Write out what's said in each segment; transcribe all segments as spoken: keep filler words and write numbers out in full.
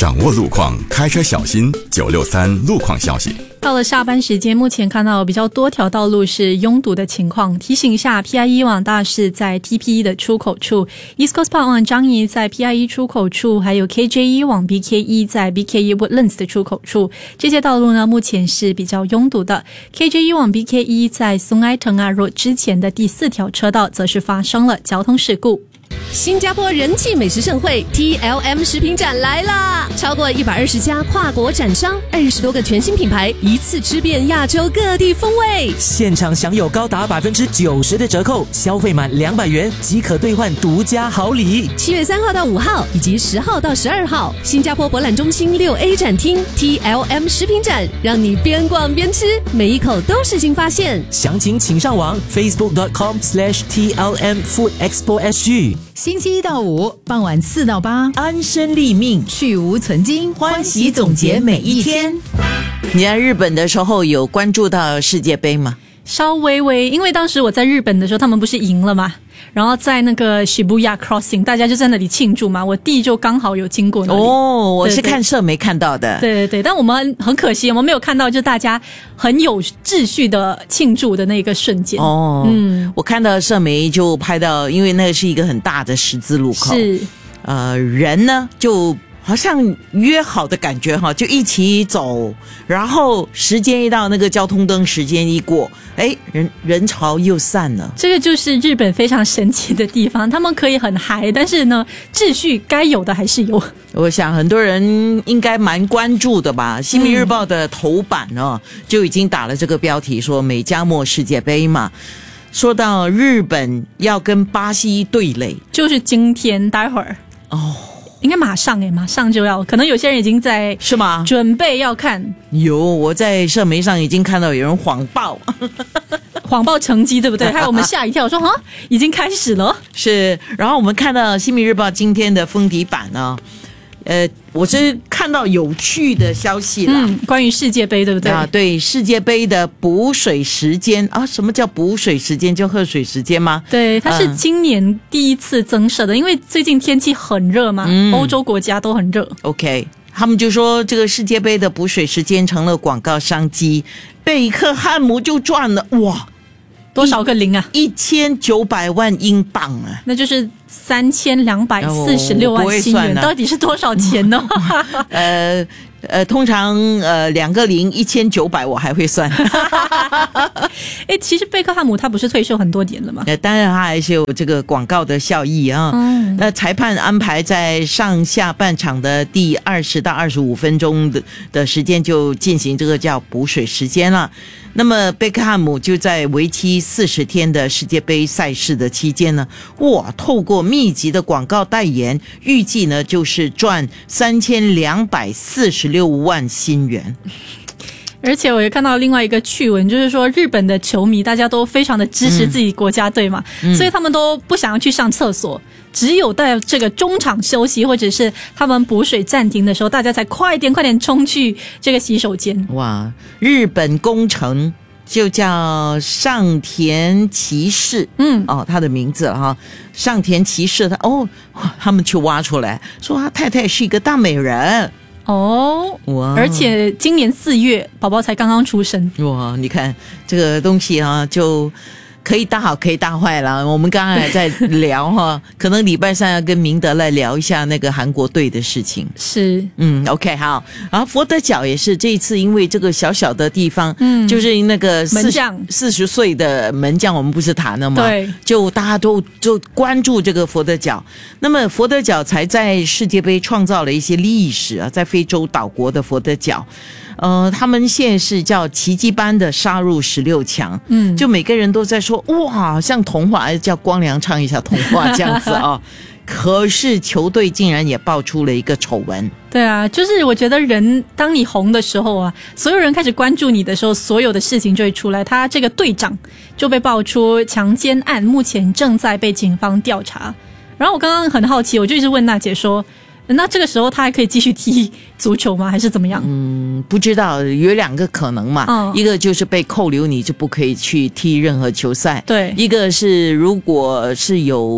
掌握路况，开车小心。九六三路况消息。 到了下班时间，目前看到比较多条道路是拥堵的情况。提醒一下 P I E 往大市在 T P E 的出口处， East Coast Park 往樟宜在 P I E 出口处，还有 K J E 往 B K E 在 B K E Woodlands 的出口处，这些道路呢目前是比较拥堵的。 K J E 往 B K E 在 Sungai Tengah Road 之前的第四条车道则是发生了交通事故。 新加坡人气美食盛会 T L M 食品展来啦！超过一百二十家跨国展商，二十多个全新品牌，一次吃遍亚洲各地风味。 现场享有高达百分之九十的折扣，消费满两百元即可兑换独家好礼。 七月三号到五号，以及十号到十二号，新加坡博览中心六 A 展厅 T L M 食品展，让你边逛边吃，每一口都是新发现。 详情请上网 facebook dot com slash T L M Food Expo S G。 星期一到五傍晚四到八， 安身立命， 去无存菁， 欢喜总结每一天。你在日本的时候有关注到世界杯吗？ 稍微微，因为当时我在日本的时候，他们不是赢了吗？然后在那个 Shibuya Crossing， 大家就在那里庆祝嘛。我弟就刚好有经过那里。 哦，我是看社媒看到的。 对对对，但我们很可惜，我们没有看到就大家很有秩序的庆祝的那个瞬间。 哦，嗯，我看到社媒就拍到，因为那个是一个很大的十字路口， 是， 呃，人呢就好像约好的感觉哈，就一起走，然后时间一到，那个交通灯时间一过，哎，人人潮又散了。 这个就是日本非常神奇的地方，他们可以很嗨，但是呢，秩序该有的还是有。 我想很多人应该蛮关注的吧。新民日报的头版哦，就已经打了这个标题说美加墨世界杯嘛。说到日本要跟巴西对垒， 就是今天待会儿哦。 应该马上诶，马上就要，可能有些人已经在是吗？ 准备要看。 有，我在社媒上已经看到有人谎报， 谎报成绩，对不对？害我们吓一跳，说啊，已经开始了。 是，然后我们看到《新民日报》今天的封底版呢，呃，我是看到有趣的消息啦， 嗯，关于世界杯，对不对？ 啊，对，世界杯的补水时间啊，什么叫补水时间？就喝水时间吗？ 对，它是今年第一次增设的，嗯、因为最近天气很热嘛，嗯、欧洲国家都很热。 OK， 他们就说这个世界杯的补水时间成了广告商机，贝克汉姆就赚了哇！ 多少个零啊？ 一千九百万英镑啊， 那就是三千两百四十六万新元，到底是多少钱呢？ 呃呃，通常呃两个零一千九百，我还会算。 哎，其实贝克汉姆他不是退休很多年了吗？ 呃，当然他还是有这个广告的效益啊。嗯，那裁判安排在上下半场的第二十到二十五分钟的的时间就进行这个叫补水时间了。那么贝克汉姆就在为期四十天的世界杯赛事的期间呢，哇，透过密集的广告代言，预计呢就是赚三千两百四十六万新元。 而且我也看到另外一个趣闻，就是说日本的球迷大家都非常的支持自己国家队嘛，嗯、所以他们都不想要去上厕所，只有在这个中场休息或者是他们补水暂停的时候，大家才快点快点冲去这个洗手间。 哇，日本工程就叫上田骑士，嗯，哦，他的名字哈，上田骑士，他哦，他们去挖出来，说他太太是一个大美人。 哦，哇！而且今年四月宝宝才刚刚出生， 哇！你看这个东西啊，就可以大好可以大坏了。我们刚刚还在聊哈，可能礼拜三要跟明德来聊一下那个韩国队的事情。 是， 嗯 ，OK， 好。然后佛得角也是这一次，因为这个小小的地方，嗯，就是那个门将四十岁的门将，我们不是谈了吗？ 对， 就大家都就关注这个佛得角。那么佛得角才在世界杯创造了一些历史啊，在非洲岛国的佛得角。呃，他们现在是叫奇迹般的杀入十六强，嗯，就每个人都在说哇，像童话，叫光良唱一下童话这样子啊。可是球队竟然也爆出了一个丑闻。 对啊，就是我觉得人当你红的时候啊，所有人开始关注你的时候，所有的事情就会出来。他这个队长就被爆出强奸案，目前正在被警方调查。然后我刚刚很好奇，我就一直问娜姐说，那这个时候他还可以继续踢足球吗？还是怎么样？ 嗯，不知道，有两个可能嘛。嗯、一个就是被扣留，你就不可以去踢任何球赛。 对， 一个是如果是有。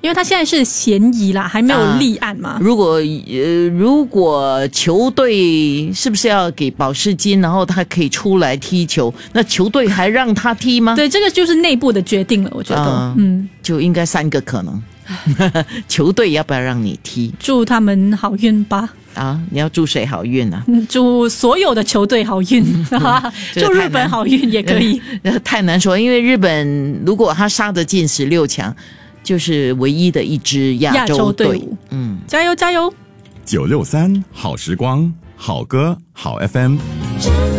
因为他现在是嫌疑啦，还没有立案嘛。 啊、如果呃，如果球队是不是要给保释金，然后他可以出来踢球，那球队还让他踢吗？ 对，这个就是内部的决定了，我觉得，啊、嗯， 就应该三个可能。球队要不要让你踢？ 祝他们好运吧。 啊，你要祝谁好运啊？ 祝所有的球队好运，祝日本好运也可以。 太难说，因为日本如果他杀得进十六强，就是唯一的一支亚洲队伍。 嗯，加油加油！ 九六三好时光，好歌好 F M。